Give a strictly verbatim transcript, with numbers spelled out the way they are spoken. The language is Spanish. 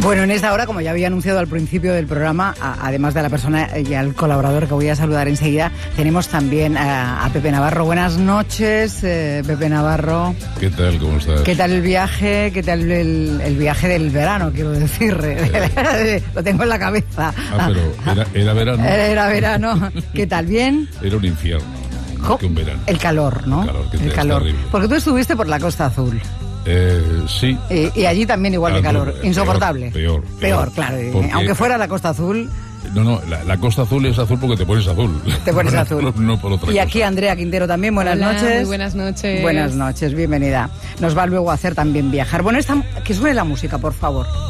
Bueno, en esta hora, como ya había anunciado al principio del programa, a, además de la persona y al colaborador que voy a saludar enseguida, tenemos también a, a Pepe Navarro. Buenas noches, eh, Pepe Navarro. ¿Qué tal? ¿Cómo estás? ¿Qué tal el viaje? ¿Qué tal el, el viaje del verano, quiero decir? Eh. Lo tengo en la cabeza. Ah, pero era, era verano. Era verano. ¿Qué tal? ¿Bien? Era un infierno, más que un verano. El calor, ¿no? El calor, que el calor. Terrible. Porque tú estuviste por la Costa Azul. Eh, sí. Y, y allí también igual de calor, peor, insoportable. Peor, peor, peor claro. Porque, aunque fuera la Costa Azul. No, no, la, la Costa Azul es azul porque te pones azul. Te pones azul. No, no por otra y cosa. aquí Andrea Quintero también, buenas Hola, noches. Muy buenas noches. Buenas noches, bienvenida. Nos va luego a hacer también viajar. Bueno, esta, que suene la música, por favor.